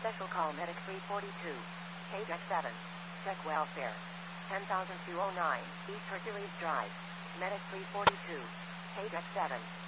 Special call Medic 342. KDEC 7. Check welfare. 10,209 East Hercules Drive. Medic 342. KDEC 7.